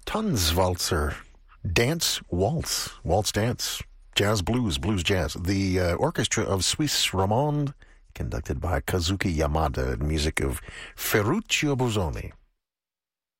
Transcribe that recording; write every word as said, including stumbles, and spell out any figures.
Tanzwalzer, dance waltz, waltz dance, jazz blues, blues jazz. The uh, orchestra of Suisse Romande, conducted by Kazuki Yamada, and music of Ferruccio Busoni.